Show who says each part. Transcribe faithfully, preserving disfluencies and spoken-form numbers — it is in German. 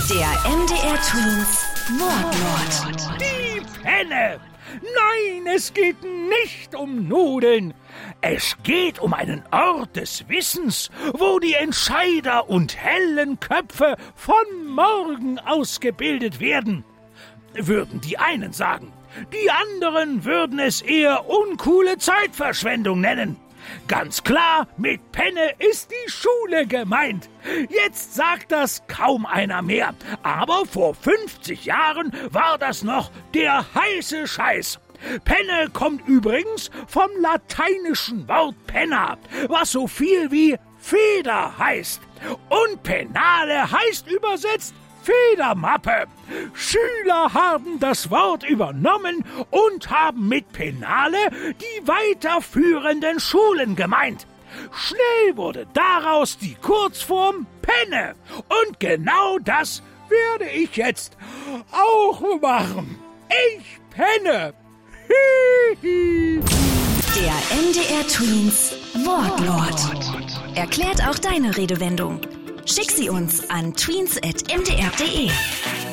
Speaker 1: Der M D R Twins Wortlaut.
Speaker 2: Die Penne! Nein, es geht nicht um Nudeln. Es geht um einen Ort des Wissens, wo die Entscheider und hellen Köpfe von morgen ausgebildet werden. Würden die einen sagen. Die anderen würden es eher uncoole Zeitverschwendung nennen. Ganz klar, mit Penne ist die Schule gemeint. Jetzt sagt das kaum einer mehr. Aber vor fünfzig Jahren war das noch der heiße Scheiß. Penne kommt übrigens vom lateinischen Wort penna, was so viel wie Feder heißt. Und Pennale heißt übersetzt Federmappe. Schüler haben das Wort übernommen und haben mit Pennale die weiterführenden Schulen gemeint. Schnell wurde daraus die Kurzform Penne. Und genau das werde ich jetzt auch machen. Ich penne.
Speaker 1: Der M D R Twins Wortlaut. Erklärt auch deine Redewendung. Schick sie uns an tweens at m d r punkt d e.